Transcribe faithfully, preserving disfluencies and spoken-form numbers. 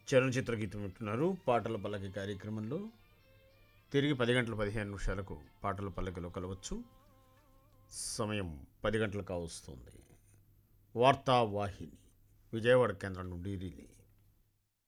చలనచిత్ర గీతం వింటున్నారు పాటల పల్లకి కార్యక్రమంలో. తిరిగి పది గంటల పదిహేను నిమిషాలకు పాటల పల్లకిలో కలవచ్చు. సమయం పది గంటలకు కావస్తుంది. వార్తావాహిని విజయవాడ కేంద్రం నుండి రిలే.